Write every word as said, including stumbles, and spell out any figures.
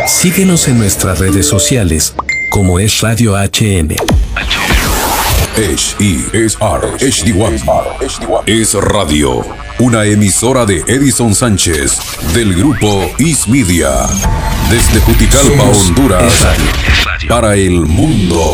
Síguenos en nuestras redes sociales, como es Radio H M. H E S R H D uno es radio, una emisora de Edison Sánchez del grupo Is Media, desde Juticalpa, Honduras, para el mundo.